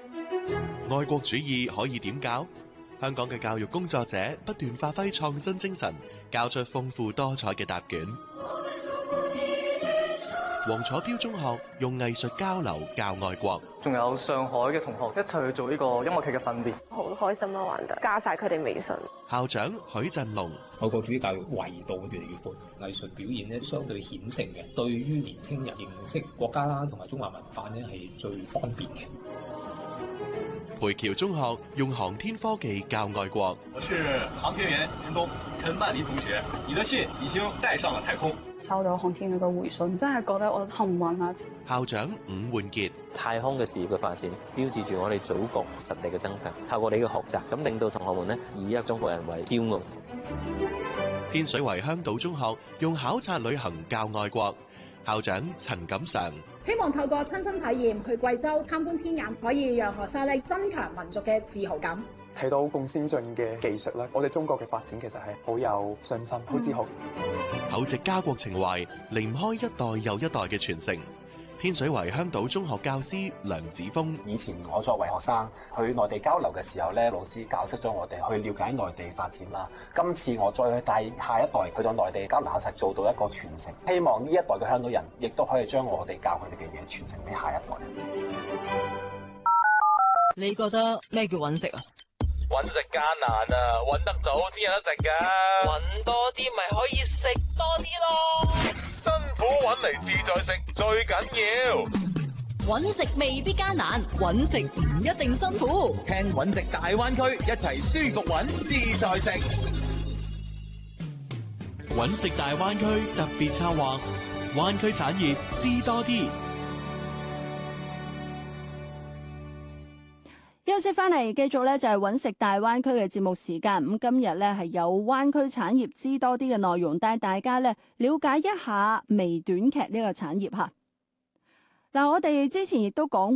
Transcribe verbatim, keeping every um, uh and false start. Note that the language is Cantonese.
愛國主義可以點教？香港嘅教育工作者不斷發揮創新精神，教出豐富多彩嘅答卷。黃楚標中學用藝術交流教愛國， 仲有上海嘅同學一齊去做呢個音樂劇嘅訓練， 好開心啊！玩得加晒佢哋微信。 校長許振龍， 愛國主義教育維度越嚟越闊，藝術表現咧相對顯性嘅，對於年青人認識國家啦同埋中華文化咧係最方便嘅。 培僑中學用航天科技教愛國。 我是航天員陳東，陳曼妮同學，你的信已經帶上了太空。 收到航天員嘅回信，真係覺得我幸運啊！ 校長伍煥傑， 太空嘅事業嘅發展，標誌住我哋祖國實力嘅增強。透過你嘅學習，咁令到同學們呢以一中國人為驕傲。 天水圍香島中學用考察旅行教愛國。校長陳錦常， 希望透過親身體驗去貴州參觀天眼，可以讓學生咧增強民族嘅自豪感。 睇到咁先進嘅技術咧，我哋中國嘅發展其實係好有信心、好自豪。 厚植家國情懷，離唔開一代又一代嘅傳承。天水圍香島中學教師梁子峰， 以前我作為學生去內地交流嘅時候咧，老師教識咗我哋去了解內地發展啦。今次我再去帶下一代去到內地交流考察，做到一個傳承。希望呢一代嘅香港人亦都可以將我哋教佢哋嘅嘢傳承俾下一代。 你覺得咩叫揾食啊？ 揾食艱難啊，揾得到先有得食噶。揾多啲咪可以食多啲咯。辛苦揾嚟自在食最緊要。 揾食未必艱難，揾食唔一定辛苦。 聽揾食大灣區，一齊舒服揾自在食。 揾食大灣區特別策劃，灣區產業知多啲。 休息翻嚟，繼續咧就係揾食大灣區嘅節目時間。咁今日咧係有灣區產業知多啲嘅內容，帶大家咧了解一下微短劇呢個產業吓。嗱，我哋之前亦都講